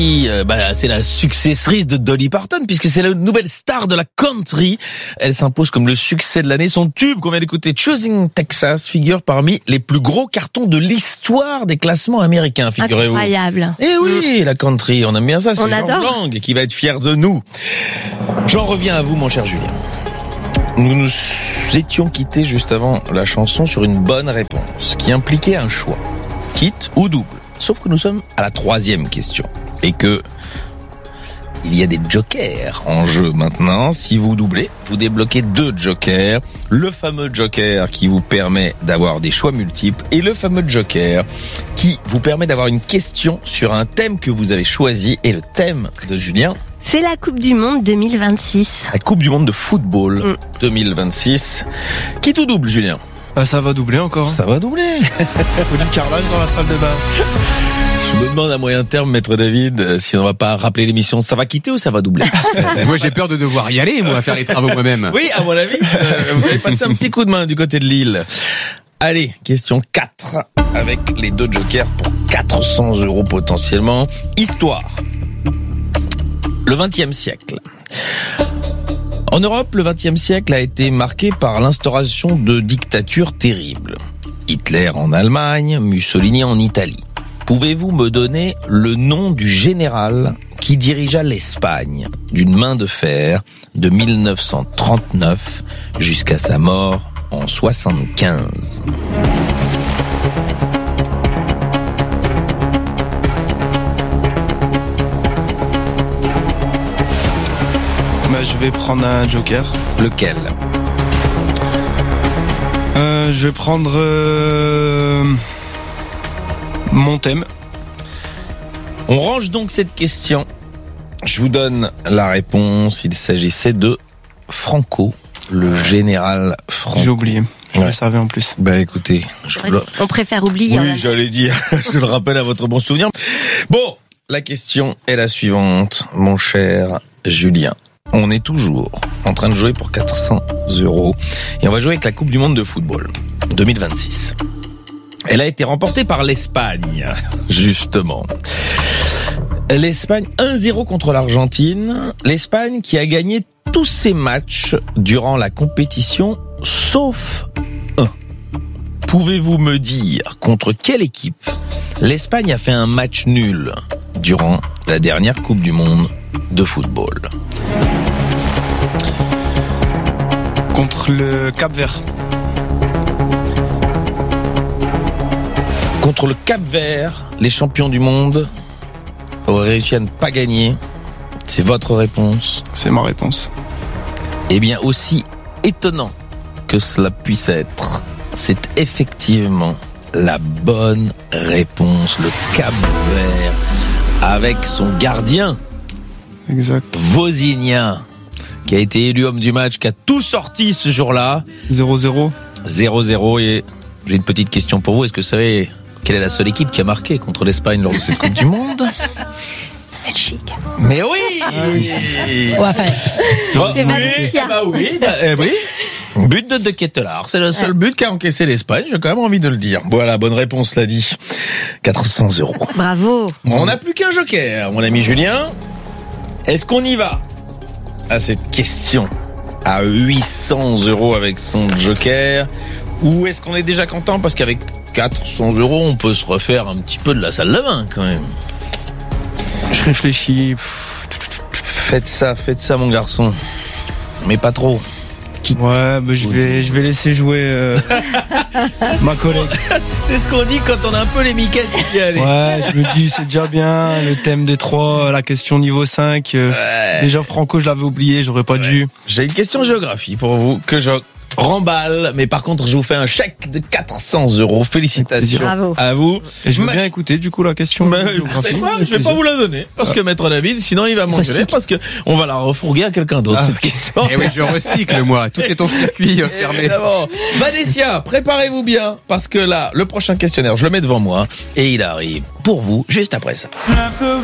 C'est la successrice de Dolly Parton, puisque c'est la nouvelle star de la country. Elle s'impose comme le succès de l'année. Son tube qu'on vient d'écouter, Choosing Texas, figure parmi les plus gros cartons de l'histoire des classements américains, figurez-vous. Incroyable. Eh oui, la country, on aime bien ça, c'est On Georges adore. Lang qui va être fier de nous. J'en reviens à vous, mon cher Julien. Nous nous étions quittés juste avant la chanson sur une bonne réponse, qui impliquait un choix, quitte ou double. Sauf que nous sommes à la 3e question. Et que il y a des jokers en jeu maintenant. Si vous doublez, vous débloquez 2 jokers. Le fameux joker qui vous permet d'avoir des choix multiples et le fameux joker qui vous permet d'avoir une question sur un thème que vous avez choisi. Et le thème de Julien, C'est la Coupe du Monde 2026. la Coupe du Monde de football 2026. Qui tout double, Julien? Ça va doubler encore. Ça va doubler. Faut du carrelage dans la salle de bain. Je me demande à moyen terme, Maître David, si on va pas rappeler l'émission, ça va quitter ou ça va doubler? Moi, j'ai peur de devoir y aller, moi, faire les travaux moi-même. Oui, à mon avis, vous allez passer un petit coup de main du côté de Lille. Allez, question 4, avec les 2 jokers pour 400 € potentiellement. Histoire. Le 20e siècle. En Europe, le 20e siècle a été marqué par l'instauration de dictatures terribles. Hitler en Allemagne, Mussolini en Italie. Pouvez-vous me donner le nom du général qui dirigea l'Espagne d'une main de fer de 1939 jusqu'à sa mort en 75? Je vais prendre un joker. Lequel? Je vais prendre mon thème. On range donc cette question. Je vous donne la réponse. Il s'agissait de Franco, le général Franco. J'ai oublié. Je Ouais. le savais en plus. Écoutez, On préfère oublier. oui, j'allais dire, je le rappelle à votre bon souvenir. Bon, la question est la suivante, mon cher Julien. On est toujours en train de jouer pour 400 € et on va jouer avec la Coupe du Monde de football 2026. Elle a été remportée par l'Espagne, justement. L'Espagne 1-0 contre l'Argentine. L'Espagne qui a gagné tous ses matchs durant la compétition, sauf un. Pouvez-vous me dire contre quelle équipe l'Espagne a fait un match nul durant la dernière Coupe du Monde de football? Contre le Cap-Vert. Contre le Cap-Vert, les champions du monde auraient réussi à ne pas gagner. C'est votre réponse. C'est ma réponse. Eh bien, aussi étonnant que cela puisse être, c'est effectivement la bonne réponse. Le Cap-Vert, avec son gardien, Exact. Vozinha, qui a été élu homme du match, qui a tout sorti ce jour-là. 0-0. 0-0. Et j'ai une petite question pour vous. Est-ce que vous savez quelle est la seule équipe qui a marqué contre l'Espagne lors de cette Coupe du Monde? Belgique. Mais oui, Ouais, enfin, c'est Valencia. oui. But de Ketelaar. C'est le seul but qu'a encaissé l'Espagne. J'ai quand même envie de le dire. Voilà, bonne réponse, l'a dit. 400 €. Bravo. On n'a plus qu'un joker, mon ami Julien. Est-ce qu'on y va à cette question à 800 € avec son joker, ou est-ce qu'on est déjà content parce qu'avec 400 €, on peut se refaire un petit peu de la salle de bain quand même? Je réfléchis. Faites ça, mon garçon. Mais pas trop. Ouais, mais je vais laisser jouer ma collègue. C'est ce qu'on dit quand on a un peu les miquettes qui y aller. Ouais, je me dis c'est déjà bien. Le thème des 3, la question niveau 5. Déjà Franco, je l'avais oublié, j'aurais pas dû. J'ai une question géographie pour vous que je remballe, mais par contre je vous fais un chèque de 400 €. Félicitations. Bravo. À vous. Et je veux bien écouter du coup la question. Mais, de géographie. je vais pas vous la donner parce que Maître David, sinon il va m'engueuler parce que on va la refourguer à quelqu'un d'autre cette question. Eh oui, je recycle, moi. Tout est en circuit fermé. Évidemment. Vanessa, préparez-vous bien parce que là, le prochain questionnaire, je le mets devant moi et il arrive pour vous juste après ça.